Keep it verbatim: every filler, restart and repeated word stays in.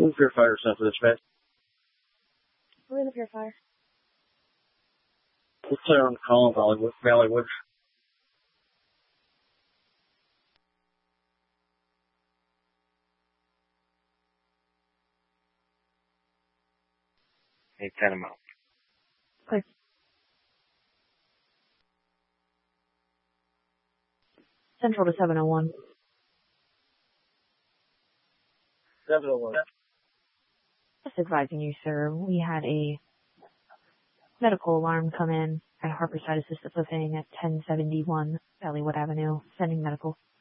Full purifier sent for dispatch. We're in the purifier. What's there on the call in Valleywood? Valleywood? Hey, ten him out. Okay. Central to seven oh one. seven oh one. Just advising you, sir, we had a medical alarm come in at Harborside Assisted Living at ten seventy-one Valleywood Avenue, sending medical.